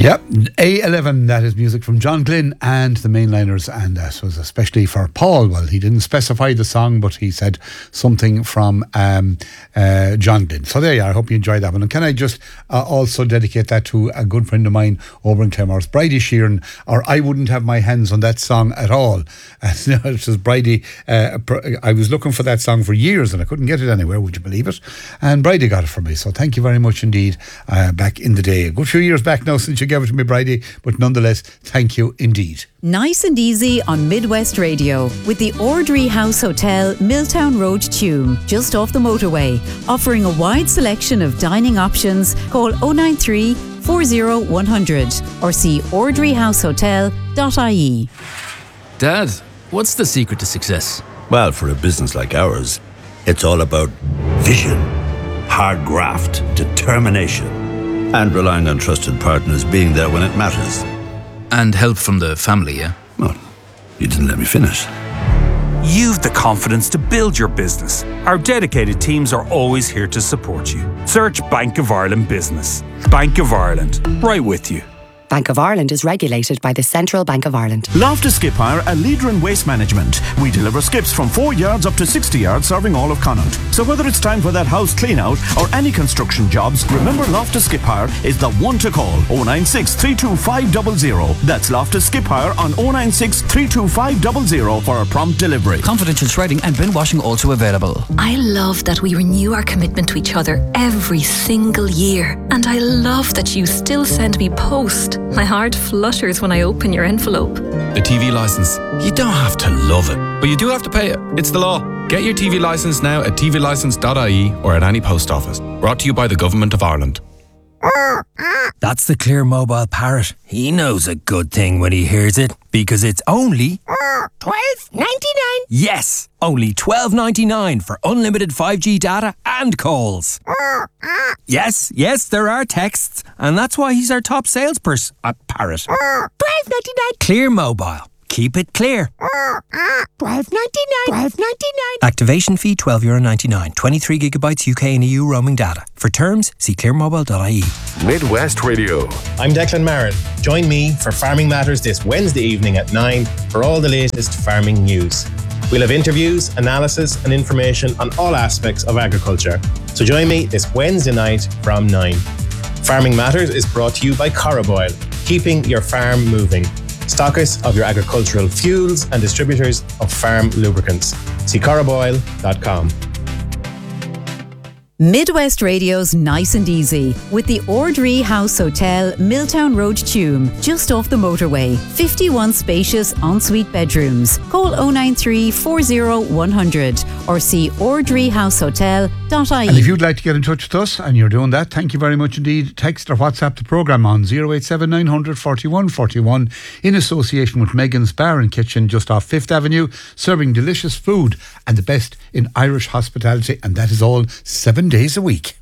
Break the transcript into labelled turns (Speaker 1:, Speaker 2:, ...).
Speaker 1: Yep, A11, that is music from John Glynn and the Mainliners, and that was especially for Paul. Well, he didn't specify the song, but he said something from John Glynn. So there you are, I hope you enjoyed that one. And can I just also dedicate that to a good friend of mine over in Claremorris, Bridie Sheeran, or I Wouldn't Have My Hands on That Song at All. And it was Bridie, I was looking for that song for years and I couldn't get it anywhere, would you believe it? And Bridie got it for me, so thank you very much indeed, back in the day. A good few years back now since you gave it to me, Bridie, but nonetheless, thank you indeed.
Speaker 2: Nice and easy on Midwest Radio with the Ordry House Hotel, Milltown Road, Tuam, just off the motorway. Offering a wide selection of dining options. Call 093 40 100 or see ordryhousehotel.ie.
Speaker 3: Dad, what's the secret to success?
Speaker 4: Well, for a business like ours, it's all about vision, hard graft, determination, and relying on trusted partners being there when it matters.
Speaker 3: And help from the family, yeah?
Speaker 4: Well, you didn't let me finish.
Speaker 5: You've the confidence to build your business. Our dedicated teams are always here to support you. Search Bank of Ireland Business. Bank of Ireland, right with you.
Speaker 6: Bank of Ireland is regulated by the Central Bank of Ireland.
Speaker 7: Loftus Skip Hire, a leader in waste management. We deliver skips from 4 yards up to 60 yards, serving all of Connaught. So whether it's time for that house clean out or any construction jobs, remember Loftus Skip Hire is the one to call. 096 325 00. That's Loftus Skip Hire on 096 325 00 for a prompt delivery.
Speaker 8: Confidential shredding and bin washing also available.
Speaker 9: I love that we renew our commitment to each other every single year. And I love that you still send me post. My heart flutters when I open your envelope.
Speaker 10: The TV licence. You don't have to love it, but you do have to pay it. It's the law. Get your TV licence now at tvlicence.ie or at any post office. Brought to you by the Government of Ireland.
Speaker 11: That's the Clear Mobile Parrot. He knows a good thing when he hears it, because it's only
Speaker 12: $12.99.
Speaker 11: Yes, only $12.99 for unlimited 5G data and calls. Yes, there are texts, and that's why he's our top salesperson at Parrot.
Speaker 12: $12.99.
Speaker 11: Clear Mobile. Keep it clear.
Speaker 12: $12.99.
Speaker 11: Activation fee €12.99. 23 gigabytes UK and EU roaming data. For terms, see clearmobile.ie.
Speaker 13: Midwest Radio.
Speaker 14: I'm Declan Marin. Join me for Farming Matters this Wednesday evening at 9 for all the latest farming news. We'll have interviews, analysis and information on all aspects of agriculture. So join me this Wednesday night from 9. Farming Matters is brought to you by Coroboil, keeping your farm moving. Stockists of your agricultural fuels and distributors of farm lubricants. See coroboil.com.
Speaker 2: Midwest Radio's Nice and Easy with the Ordry House Hotel, Milltown Road, Tuam, just off the motorway. 51 spacious ensuite bedrooms. Call 093 40 100 or see ordryhousehotel.ie.
Speaker 1: And if you'd like to get in touch with us and you're doing that, thank you very much indeed. Text or WhatsApp the programme on 087 900 41 41 in association with Megan's Bar and Kitchen just off 5th Avenue, serving delicious food and the best in Irish hospitality, and that is all 7 days a week.